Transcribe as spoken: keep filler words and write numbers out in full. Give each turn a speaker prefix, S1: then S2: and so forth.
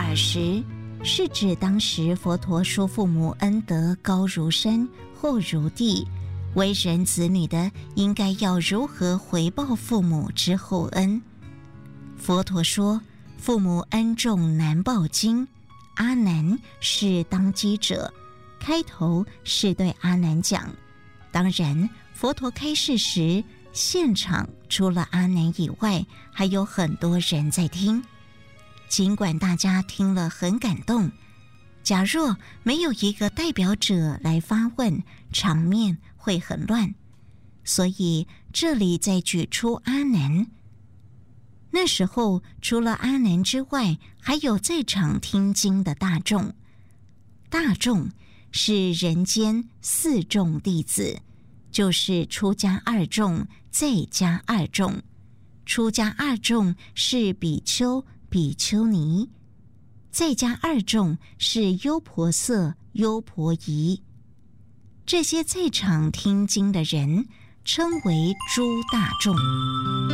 S1: 尔时，是指当时佛陀说父母恩德高如山，厚如地，为人子女的应该要如何回报父母之厚恩。佛陀说，父母恩重难报经，阿难是当机者，开头是对阿难讲。当然，佛陀开示时，现场除了阿难以外，还有很多人在听。尽管大家听了很感动，假若没有一个代表者来发问，场面会很乱。所以这里再举出阿难。那时候除了阿难之外，还有在场听经的大众。大众是人间四众弟子，就是出家二众、在家二众。出家二众是比丘、比丘尼，在家二众是优婆塞、优婆夷。这些在场听经的人称为诸大众。